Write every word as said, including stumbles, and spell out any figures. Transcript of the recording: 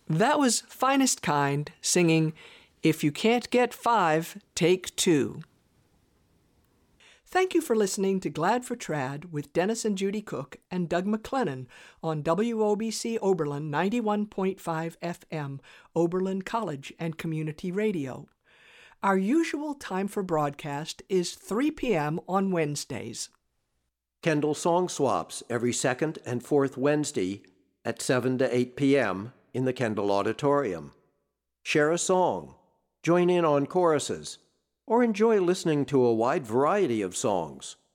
That was Finest Kind singing If You Can't Get Five, Take Two. Thank you for listening to Glad for Trad with Dennis and Judy Cook and Doug McLennan on W O B C Oberlin ninety-one point five F M, Oberlin College and Community Radio. Our usual time for broadcast is three p.m. on Wednesdays. Kendall Song Swaps every second and fourth Wednesday at seven to eight p.m. in the Kendall Auditorium. Share a song, join in on choruses, or enjoy listening to a wide variety of songs.